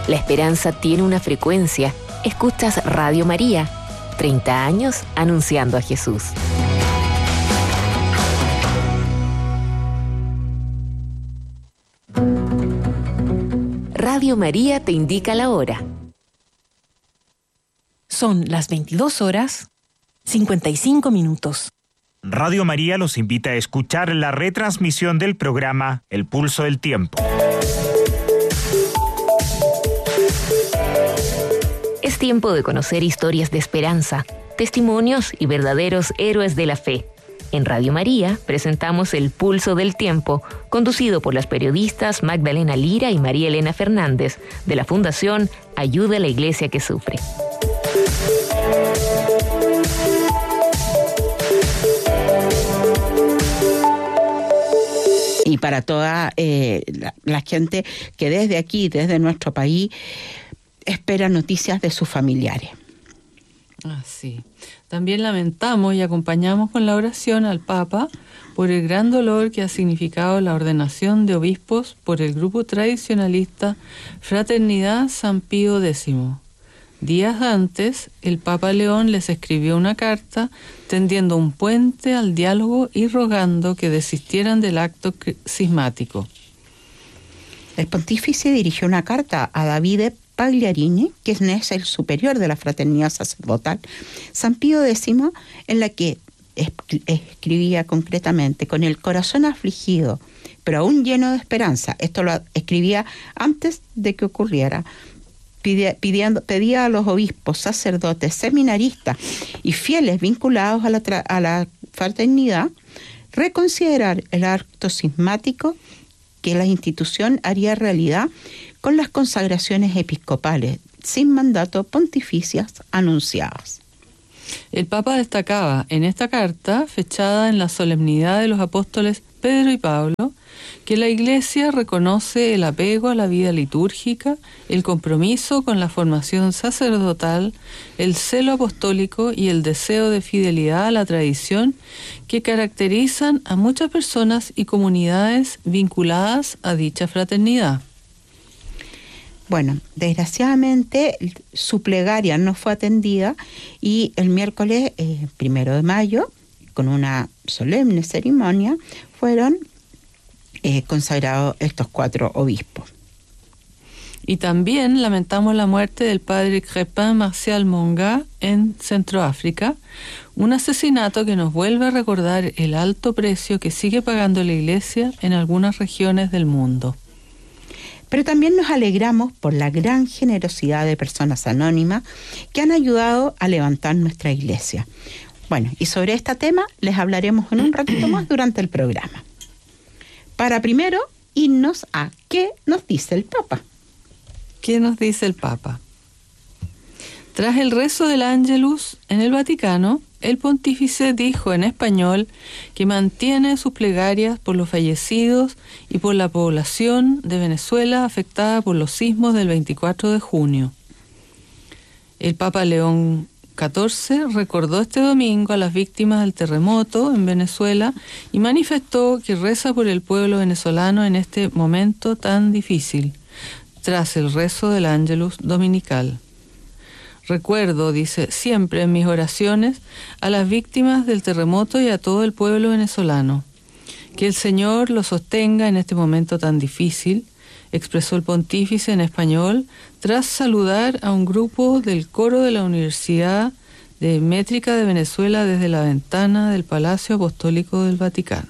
La esperanza tiene una frecuencia. Escuchas Radio María, 30 años anunciando a Jesús. Radio María te indica la hora. Son las 22:55. Radio María los invita a escuchar la retransmisión del programa El Pulso del Tiempo. Es tiempo de conocer historias de esperanza, testimonios y verdaderos héroes de la fe. En Radio María presentamos El Pulso del Tiempo, conducido por las periodistas Magdalena Lira y María Elena Fernández, de la Fundación Ayuda a la Iglesia que Sufre. Y para toda la gente que desde aquí, desde nuestro país, espera noticias de sus familiares. Así. También lamentamos y acompañamos con la oración al Papa por el gran dolor que ha significado la ordenación de obispos por el grupo tradicionalista Fraternidad San Pío X. Días antes, el Papa León les escribió una carta tendiendo un puente al diálogo y rogando que desistieran del acto cismático. El pontífice dirigió una carta a Davide Pagliarini, que es el superior de la fraternidad sacerdotal, San Pío X, en la que escribía concretamente: con el corazón afligido, pero aún lleno de esperanza. Esto lo escribía antes de que ocurriera. Pedía a los obispos, sacerdotes, seminaristas y fieles vinculados a la fraternidad reconsiderar el acto cismático que la institución haría realidad con las consagraciones episcopales sin mandato pontificias anunciadas. El Papa destacaba en esta carta, fechada en la solemnidad de los apóstoles Pedro y Pablo, que la Iglesia reconoce el apego a la vida litúrgica, el compromiso con la formación sacerdotal, el celo apostólico y el deseo de fidelidad a la tradición que caracterizan a muchas personas y comunidades vinculadas a dicha fraternidad. Bueno, desgraciadamente su plegaria no fue atendida y el miércoles 1 de mayo, con una solemne ceremonia, fueron consagrados estos 4 obispos. Y también lamentamos la muerte del padre Crépin Martial Monga en Centroáfrica, un asesinato que nos vuelve a recordar el alto precio que sigue pagando la Iglesia en algunas regiones del mundo. Pero también nos alegramos por la gran generosidad de personas anónimas que han ayudado a levantar nuestra Iglesia. Bueno, y sobre este tema les hablaremos en un ratito más durante el programa. Para primero irnos a ¿qué nos dice el Papa? ¿Qué nos dice el Papa? Tras el rezo del Ángelus en el Vaticano, el pontífice dijo en español que mantiene sus plegarias por los fallecidos y por la población de Venezuela afectada por los sismos del 24 de junio. El Papa León XIV recordó este domingo a las víctimas del terremoto en Venezuela y manifestó que reza por el pueblo venezolano en este momento tan difícil, tras el rezo del Ángelus dominical. Recuerdo, dice, siempre en mis oraciones a las víctimas del terremoto y a todo el pueblo venezolano. Que el Señor los sostenga en este momento tan difícil, expresó el pontífice en español, tras saludar a un grupo del coro de la Universidad de Métrica de Venezuela desde la ventana del Palacio Apostólico del Vaticano.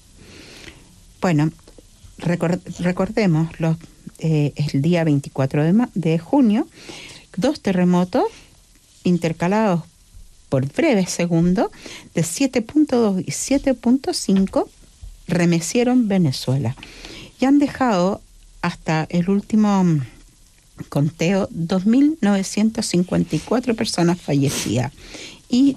Bueno, recordemos el día 24 de junio, 2 terremotos intercalados por breves segundos de 7.2 y 7.5 remecieron Venezuela y han dejado hasta el último conteo 2.954 personas fallecidas y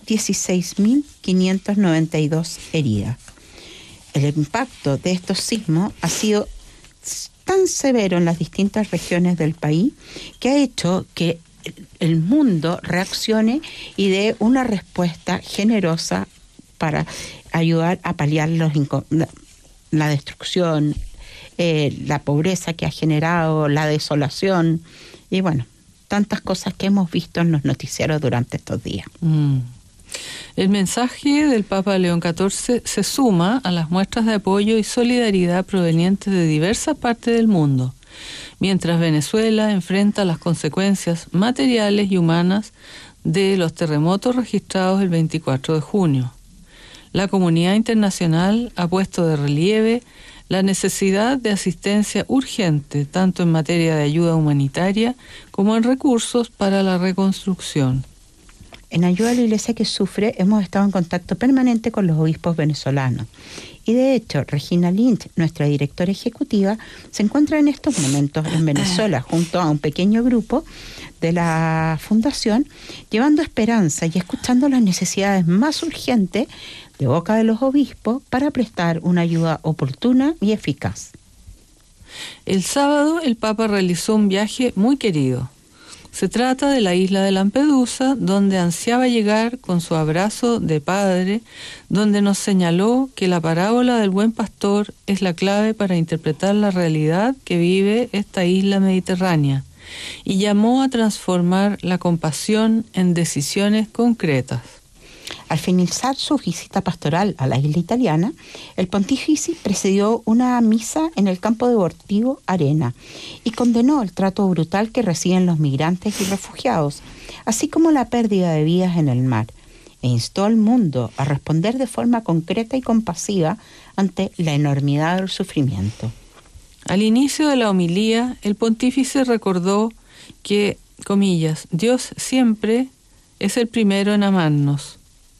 16.592 heridas. El impacto de estos sismos ha sido tan severo en las distintas regiones del país que ha hecho que el mundo reaccione y dé una respuesta generosa para ayudar a paliar la destrucción, la pobreza que ha generado, la desolación y bueno, tantas cosas que hemos visto en los noticieros durante estos días. El mensaje del Papa León XIV se suma a las muestras de apoyo y solidaridad provenientes de diversas partes del mundo, mientras Venezuela enfrenta las consecuencias materiales y humanas de los terremotos registrados el 24 de junio. La comunidad internacional ha puesto de relieve la necesidad de asistencia urgente, tanto en materia de ayuda humanitaria como en recursos para la reconstrucción. En ayuda a la Iglesia que sufre hemos estado en contacto permanente con los obispos venezolanos. Y de hecho, Regina Lynch, nuestra directora ejecutiva, se encuentra en estos momentos en Venezuela junto a un pequeño grupo de la Fundación, llevando esperanza y escuchando las necesidades más urgentes de boca de los obispos para prestar una ayuda oportuna y eficaz. El sábado el Papa realizó un viaje muy querido. Se trata de la isla de Lampedusa, donde ansiaba llegar con su abrazo de padre, donde nos señaló que la parábola del buen pastor es la clave para interpretar la realidad que vive esta isla mediterránea, y llamó a transformar la compasión en decisiones concretas. Al finalizar su visita pastoral a la isla italiana, el pontífice presidió una misa en el campo deportivo Arena y condenó el trato brutal que reciben los migrantes y refugiados, así como la pérdida de vidas en el mar, e instó al mundo a responder de forma concreta y compasiva ante la enormidad del sufrimiento. Al inicio de la homilía, el pontífice recordó que, comillas, Dios siempre es el primero en amarnos,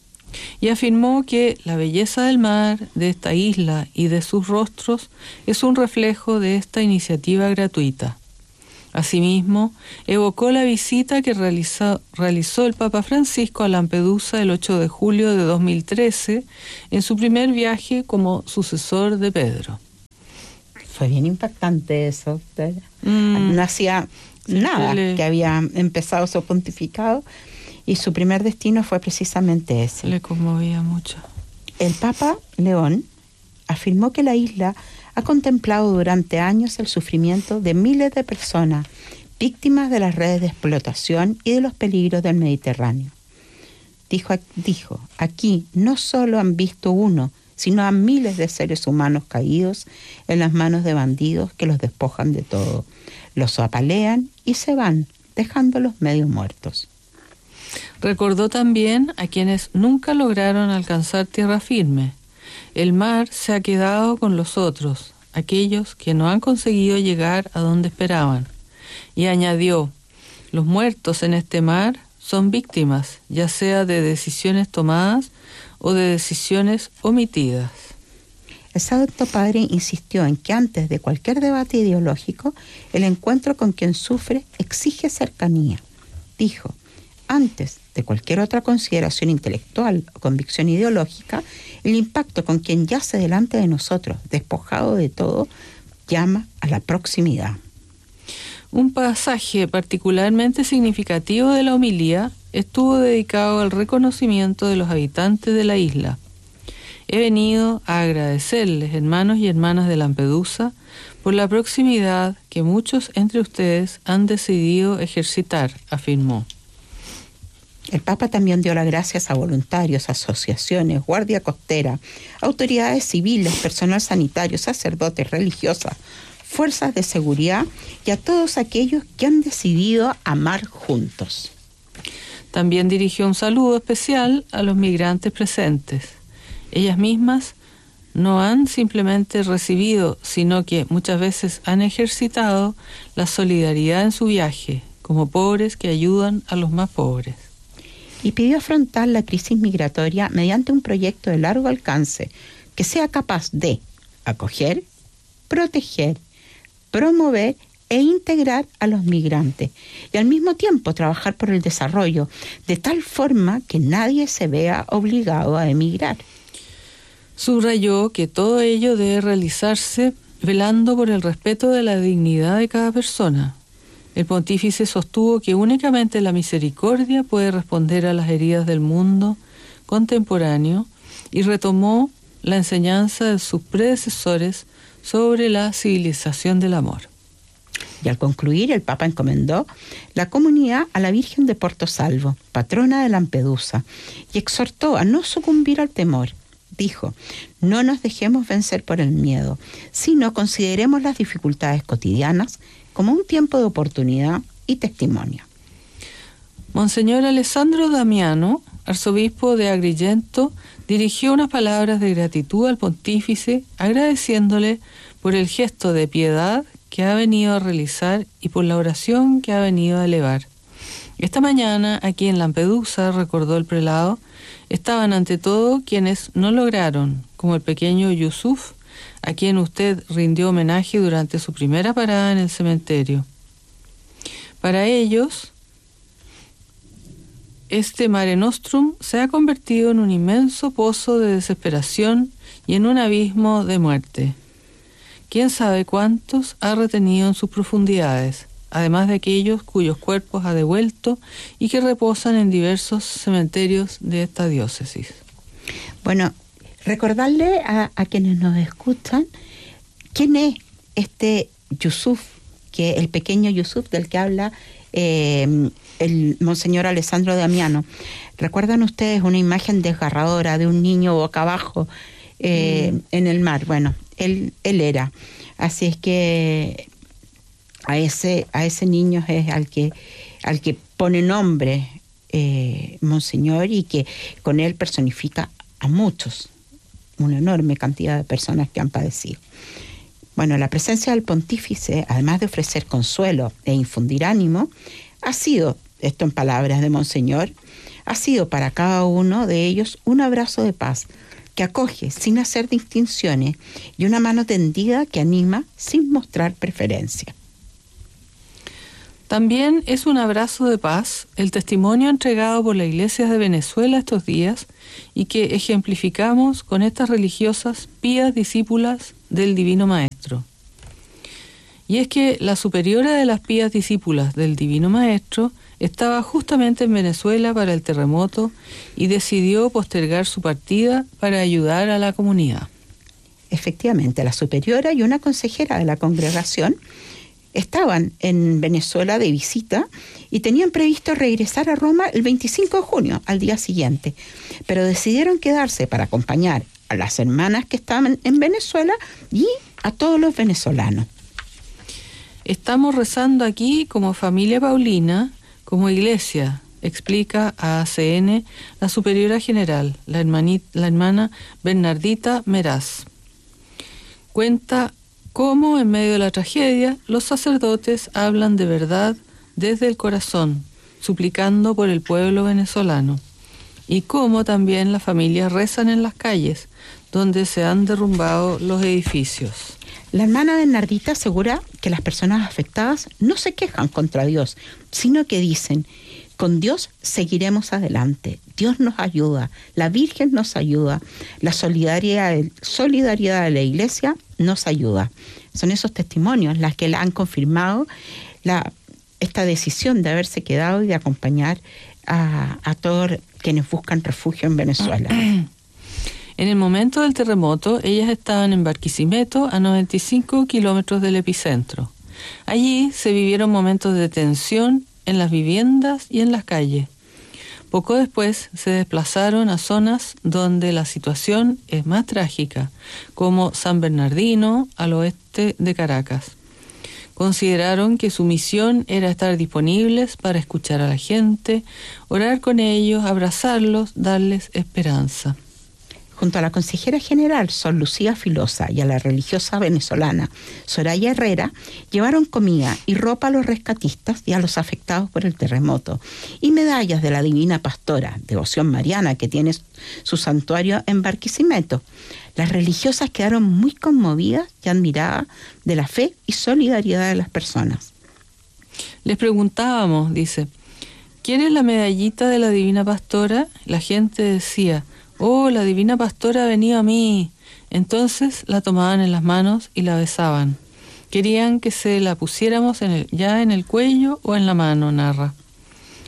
y afirmó que la belleza del mar, de esta isla y de sus rostros es un reflejo de esta iniciativa gratuita. Asimismo, evocó la visita que realizó el Papa Francisco a Lampedusa el 8 de julio de 2013 en su primer viaje como sucesor de Pedro. Fue bien impactante eso. No hacía nada que había empezado su pontificado. Y su primer destino fue precisamente ese. Le conmovía mucho. El Papa León afirmó que la isla ha contemplado durante años el sufrimiento de miles de personas, víctimas de las redes de explotación y de los peligros del Mediterráneo. Dijo, aquí no solo han visto uno, sino a miles de seres humanos caídos en las manos de bandidos que los despojan de todo, los apalean y se van, dejándolos medio muertos. Recordó también a quienes nunca lograron alcanzar tierra firme. El mar se ha quedado con los otros, aquellos que no han conseguido llegar a donde esperaban. Y añadió, los muertos en este mar son víctimas, ya sea de decisiones tomadas o de decisiones omitidas. El Santo Padre insistió en que antes de cualquier debate ideológico, el encuentro con quien sufre exige cercanía. Dijo, antes de cualquier otra consideración intelectual o convicción ideológica, el impacto con quien yace delante de nosotros, despojado de todo, llama a la proximidad. Un pasaje particularmente significativo de la homilía estuvo dedicado al reconocimiento de los habitantes de la isla. He venido a agradecerles, hermanos y hermanas de Lampedusa, por la proximidad que muchos entre ustedes han decidido ejercitar, afirmó. El Papa también dio las gracias a voluntarios, asociaciones, guardia costera, autoridades civiles, personal sanitario, sacerdotes, religiosas, fuerzas de seguridad y a todos aquellos que han decidido amar juntos. También dirigió un saludo especial a los migrantes presentes. Ellas mismas no han simplemente recibido, sino que muchas veces han ejercitado la solidaridad en su viaje, como pobres que ayudan a los más pobres. Y pidió afrontar la crisis migratoria mediante un proyecto de largo alcance que sea capaz de acoger, proteger, promover e integrar a los migrantes y al mismo tiempo trabajar por el desarrollo de tal forma que nadie se vea obligado a emigrar. Subrayó que todo ello debe realizarse velando por el respeto de la dignidad de cada persona. El pontífice sostuvo que únicamente la misericordia puede responder a las heridas del mundo contemporáneo y retomó la enseñanza de sus predecesores sobre la civilización del amor. Y al concluir, el Papa encomendó la comunidad a la Virgen de Porto Salvo, patrona de Lampedusa, y exhortó a no sucumbir al temor. Dijo: no nos dejemos vencer por el miedo, sino consideremos las dificultades cotidianas como un tiempo de oportunidad y testimonio. Monseñor Alessandro Damiano, arzobispo de Agrigento, dirigió unas palabras de gratitud al pontífice, agradeciéndole por el gesto de piedad que ha venido a realizar y por la oración que ha venido a elevar. Esta mañana, aquí en Lampedusa, recordó el prelado, estaban ante todo quienes no lograron, como el pequeño Yusuf, a quien usted rindió homenaje durante su primera parada en el cementerio. Para ellos, este Mare Nostrum se ha convertido en un inmenso pozo de desesperación y en un abismo de muerte. ¿Quién sabe cuántos ha retenido en sus profundidades, además de aquellos cuyos cuerpos ha devuelto y que reposan en diversos cementerios de esta diócesis? Bueno, recordarle a quienes nos escuchan quién es este Yusuf, que el pequeño Yusuf del que habla el Monseñor Alessandro Damiano. ¿Recuerdan ustedes una imagen desgarradora de un niño boca abajo en el mar? Bueno, él era. Así es que a ese niño es al que pone nombre Monseñor, y que con él personifica a muchos, una enorme cantidad de personas que han padecido. Bueno, la presencia del pontífice, además de ofrecer consuelo e infundir ánimo, ha sido, esto en palabras de Monseñor, ha sido para cada uno de ellos un abrazo de paz que acoge sin hacer distinciones y una mano tendida que anima sin mostrar preferencia. También es un abrazo de paz el testimonio entregado por la Iglesia de Venezuela estos días y que ejemplificamos con estas religiosas pías discípulas del Divino Maestro. Y es que la superiora de las pías discípulas del Divino Maestro estaba justamente en Venezuela para el terremoto y decidió postergar su partida para ayudar a la comunidad. Efectivamente, la superiora y una consejera de la congregación estaban en Venezuela de visita y tenían previsto regresar a Roma el 25 de junio, al día siguiente, pero decidieron quedarse para acompañar a las hermanas que estaban en Venezuela y a todos los venezolanos. Estamos rezando aquí como familia Paulina, como iglesia, explica a ACN la superiora general, la hermana Bernardita Meraz. Cuenta cómo en medio de la tragedia los sacerdotes hablan de verdad desde el corazón, suplicando por el pueblo venezolano, y cómo también las familias rezan en las calles donde se han derrumbado los edificios. La hermana Bernardita asegura que las personas afectadas no se quejan contra Dios, sino que dicen: con Dios seguiremos adelante, Dios nos ayuda, la Virgen nos ayuda, la solidaridad de la Iglesia nos ayuda. Son esos testimonios las que han confirmado esta decisión de haberse quedado y de acompañar a todos quienes buscan refugio en Venezuela. En el momento del terremoto, ellas estaban en Barquisimeto, a 95 kilómetros del epicentro. Allí se vivieron momentos de tensión en las viviendas y en las calles. Poco después se desplazaron a zonas donde la situación es más trágica, como San Bernardino, al oeste de Caracas. Consideraron que su misión era estar disponibles para escuchar a la gente, orar con ellos, abrazarlos, darles esperanza. Junto a la consejera general Sor Lucía Filosa y a la religiosa venezolana Soraya Herrera, llevaron comida y ropa a los rescatistas y a los afectados por el terremoto, y medallas de la Divina Pastora, devoción mariana que tiene su santuario en Barquisimeto. Las religiosas quedaron muy conmovidas y admiradas de la fe y solidaridad de las personas. Les preguntábamos, dice, ¿quieres la medallita de la Divina Pastora? La gente decía: «Oh, la Divina Pastora ha venido a mí». Entonces la tomaban en las manos y la besaban. Querían que se la pusiéramos ya en el cuello o en la mano, narra.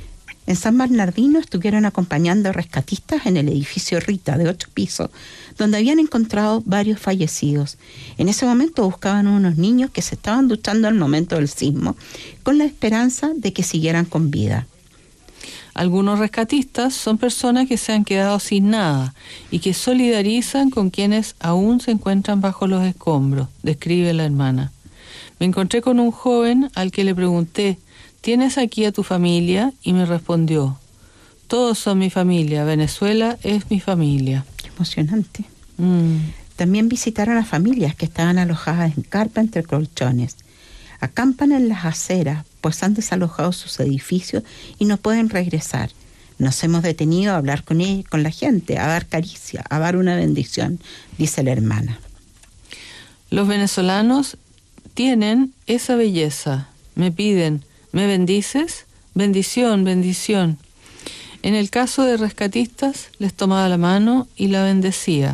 En San Bernardino estuvieron acompañando rescatistas en el edificio Rita de 8 pisos, donde habían encontrado varios fallecidos. En ese momento buscaban a unos niños que se estaban duchando al momento del sismo, con la esperanza de que siguieran con vida. Algunos rescatistas son personas que se han quedado sin nada y que solidarizan con quienes aún se encuentran bajo los escombros, describe la hermana. Me encontré con un joven al que le pregunté: ¿tienes aquí a tu familia? Y me respondió: todos son mi familia, Venezuela es mi familia. Qué emocionante. También visitaron a familias que estaban alojadas en carpa entre colchones. Acampan en las aceras, pues han desalojado sus edificios y no pueden regresar. Nos hemos detenido a hablar con la gente, a dar caricia, a dar una bendición, dice la hermana. Los venezolanos tienen esa belleza. Me piden: ¿me bendices? Bendición, bendición. En el caso de rescatistas, les tomaba la mano y la bendecía.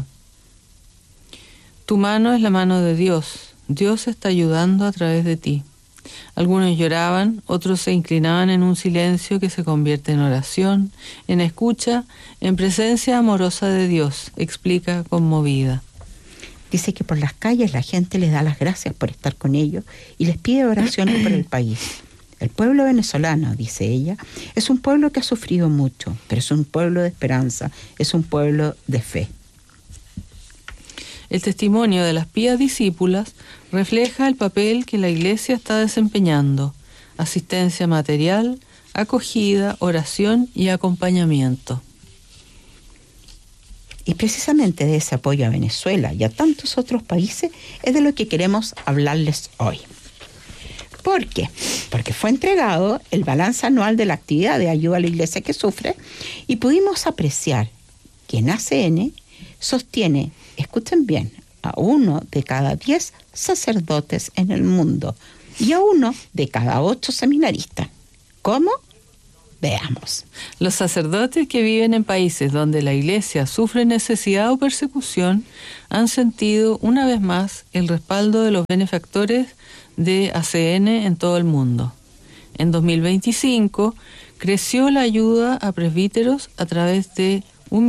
Tu mano es la mano de Dios. Dios está ayudando a través de ti. Algunos lloraban, otros se inclinaban en un silencio que se convierte en oración, en escucha, en presencia amorosa de Dios, explica conmovida. Dice que por las calles la gente les da las gracias por estar con ellos y les pide oraciones por el país. El pueblo venezolano, dice ella, es un pueblo que ha sufrido mucho, pero es un pueblo de esperanza, es un pueblo de fe. El testimonio de las pías discípulas refleja el papel que la Iglesia está desempeñando: asistencia material, acogida, oración y acompañamiento. Y precisamente de ese apoyo a Venezuela y a tantos otros países es de lo que queremos hablarles hoy. ¿Por qué? Porque fue entregado el balance anual de la actividad de ayuda a la Iglesia que sufre y pudimos apreciar que en ACN sostiene, escuchen bien, a 1 de cada 10 sacerdotes en el mundo y a 1 de cada 8 seminaristas. ¿Cómo? Veamos. Los sacerdotes que viven en países donde la Iglesia sufre necesidad o persecución han sentido una vez más el respaldo de los benefactores de ACN en todo el mundo. En 2025 creció la ayuda a presbíteros a través de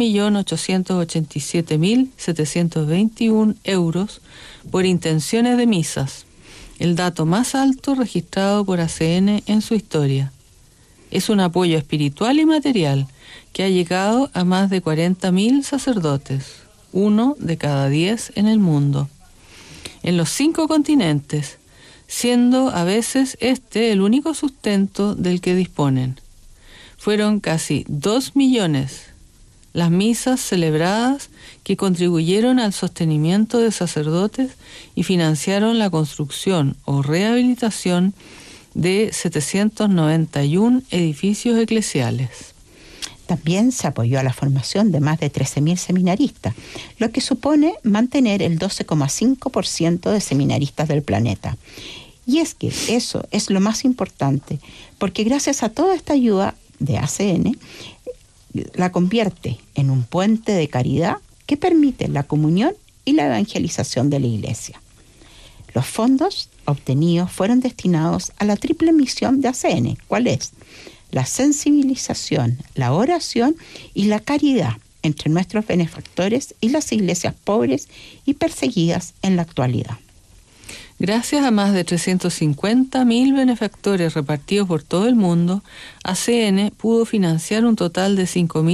1.887.721 euros por intenciones de misas, el dato más alto registrado por ACN en su historia. Es un apoyo espiritual y material que ha llegado a más de 40.000 sacerdotes, 1 de cada 10 en el mundo, en los 5 continentes, siendo a veces este el único sustento del que disponen. Fueron casi 2 millones las misas celebradas que contribuyeron al sostenimiento de sacerdotes y financiaron la construcción o rehabilitación de 791 edificios eclesiales. También se apoyó a la formación de más de 13.000 seminaristas, lo que supone mantener el 12,5% de seminaristas del planeta. Y es que eso es lo más importante, porque gracias a toda esta ayuda de ACN, la convierte en un puente de caridad que permite la comunión y la evangelización de la Iglesia. Los fondos obtenidos fueron destinados a la triple misión de ACN. ¿Cuál es? La sensibilización, la oración y la caridad entre nuestros benefactores y las iglesias pobres y perseguidas en la actualidad. Gracias a más de 350.000 benefactores repartidos por todo el mundo, ACN pudo financiar un total de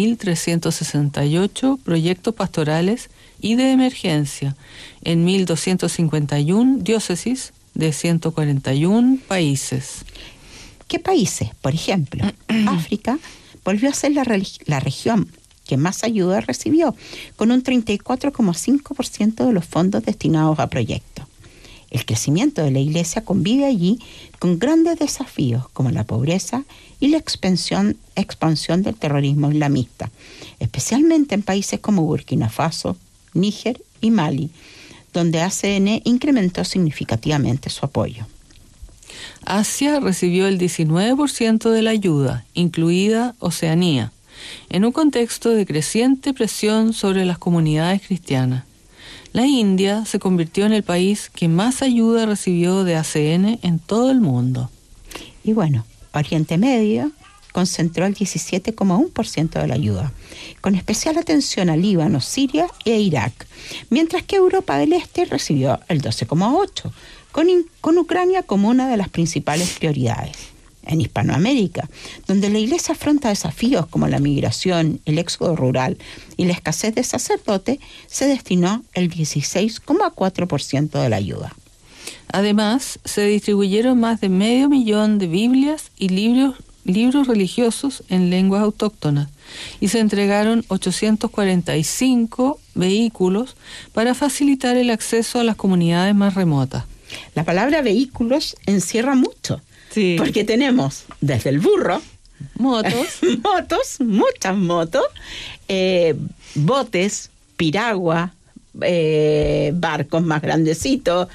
5.368 proyectos pastorales y de emergencia en 1.251 diócesis de 141 países. ¿Qué países? Por ejemplo, África volvió a ser la región que más ayuda recibió, con un 34,5% de los fondos destinados a proyectos. El crecimiento de la Iglesia convive allí con grandes desafíos como la pobreza y la expansión del terrorismo islamista, especialmente en países como Burkina Faso, Níger y Mali, donde ACN incrementó significativamente su apoyo. Asia recibió el 19% de la ayuda, incluida Oceanía, en un contexto de creciente presión sobre las comunidades cristianas. La India se convirtió en el país que más ayuda recibió de ACN en todo el mundo. Y bueno, Oriente Medio, concentró el 17,1% de la ayuda, con especial atención a Líbano, Siria e Irak, mientras que Europa del Este recibió el 12,8%, con Ucrania como una de las principales prioridades. En Hispanoamérica, donde la Iglesia afronta desafíos como la migración, el éxodo rural y la escasez de sacerdotes, se destinó el 16,4% de la ayuda. Además, se distribuyeron más de 500.000 de Biblias y libros religiosos en lenguas autóctonas y se entregaron 845 vehículos para facilitar el acceso a las comunidades más remotas. La palabra vehículos encierra mucho, sí, porque tenemos desde el burro, muchas motos, botes, piragua, barcos más grandecitos,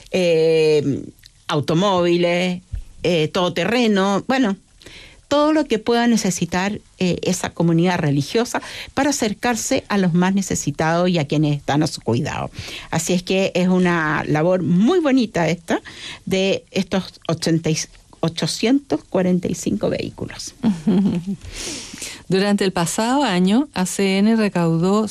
automóviles, todoterreno, bueno, todo lo que pueda necesitar esa comunidad religiosa para acercarse a los más necesitados y a quienes están a su cuidado. Así es que es una labor muy bonita esta, de estos 845 vehículos. Durante el pasado año, ACN recaudó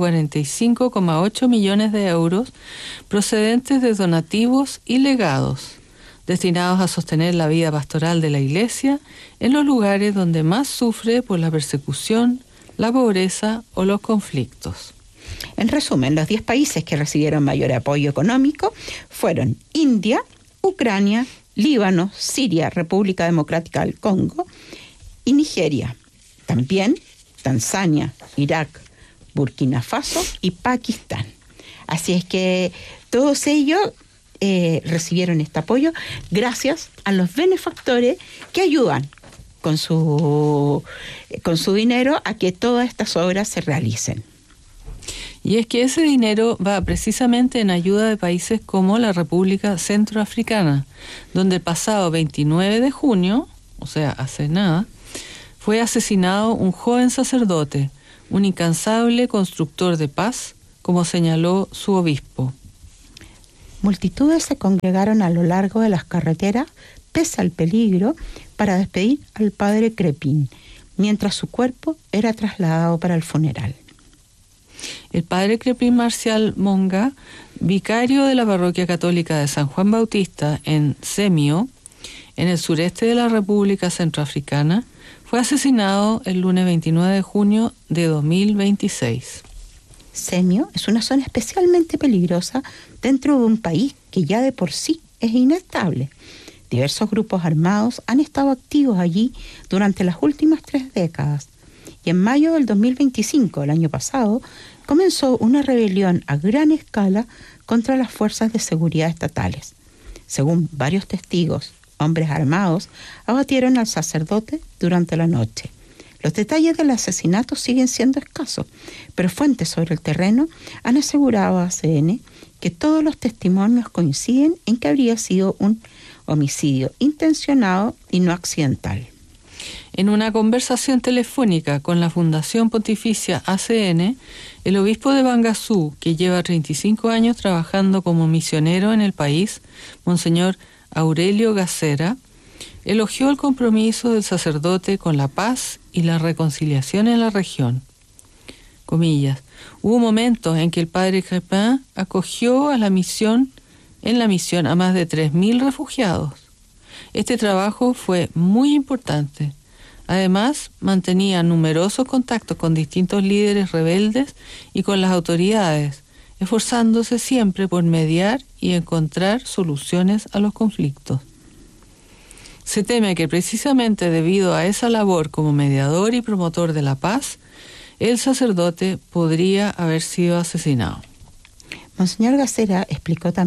145,8 millones de euros procedentes de donativos y legados, destinados a sostener la vida pastoral de la Iglesia en los lugares donde más sufre por la persecución, la pobreza o los conflictos. En resumen, los 10 países que recibieron mayor apoyo económico fueron India, Ucrania, Líbano, Siria, República Democrática del Congo y Nigeria. También Tanzania, Irak, Burkina Faso y Pakistán. Así es que todos ellos recibieron este apoyo gracias a los benefactores que ayudan con su dinero a que todas estas obras se realicen. Y es que ese dinero va precisamente en ayuda de países como la República Centroafricana, donde el pasado 29 de junio, o sea, hace nada, fue asesinado un joven sacerdote, un incansable constructor de paz, como señaló su obispo. Multitudes se congregaron a lo largo de las carreteras, pese al peligro, para despedir al padre Crepin, mientras su cuerpo era trasladado para el funeral. El padre Crepin Marcial Monga, vicario de la parroquia católica de San Juan Bautista en Semio, en el sureste de la República Centroafricana, fue asesinado el lunes 29 de junio de 2026. Semio es una zona especialmente peligrosa dentro de un país que ya de por sí es inestable. Diversos grupos armados han estado activos allí durante las últimas 3 décadas. Y en mayo del 2025, el año pasado, comenzó una rebelión a gran escala contra las fuerzas de seguridad estatales. Según varios testigos, hombres armados abatieron al sacerdote durante la noche. Los detalles del asesinato siguen siendo escasos, pero fuentes sobre el terreno han asegurado a ACN que todos los testimonios coinciden en que habría sido un homicidio intencionado y no accidental. En una conversación telefónica con la Fundación Pontificia ACN, el obispo de Bangasú, que lleva 35 años trabajando como misionero en el país, Monseñor Aurelio Gacera, elogió el compromiso del sacerdote con la paz y la reconciliación en la región. Comillas, hubo momentos en que el padre Crepin acogió en la misión a más de 3.000 refugiados. Este trabajo fue muy importante. Además, mantenía numerosos contactos con distintos líderes rebeldes y con las autoridades, esforzándose siempre por mediar y encontrar soluciones a los conflictos. Se teme que precisamente debido a esa labor como mediador y promotor de la paz, el sacerdote podría haber sido asesinado. Monseñor Gacera explicó también